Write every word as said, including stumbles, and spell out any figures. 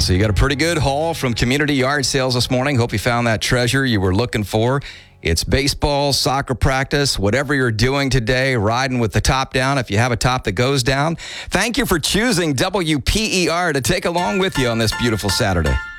So you got a pretty good haul from Community Yard Sales this morning. Hope you found that treasure you were looking for. It's baseball, soccer practice, whatever you're doing today, riding with the top down if you have a top that goes down. Thank you for choosing W P E R to take along with you on this beautiful Saturday.